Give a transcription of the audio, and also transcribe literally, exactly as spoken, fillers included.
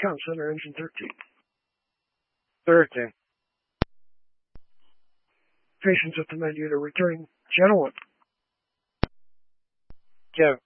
com, Center Engine thirteen. Thursday. Patients at the menu, the returning gentleman. Joe.